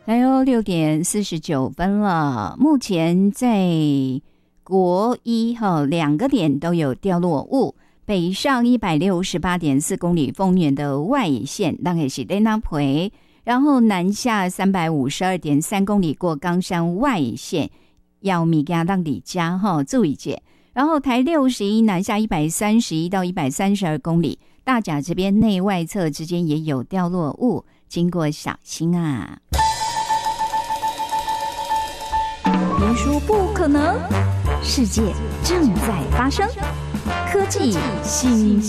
来哦，6:49了。目前在国一2个点都有掉落物，北上168.4公里丰原的外线，那也是在那陪，然后南下352.3公里过冈山外线，要米加当底加注意些。然后台61南下131到132公里，大甲这边内外侧之间也有掉落物，经过小心啊。别说不可能，世界正在发生，科技新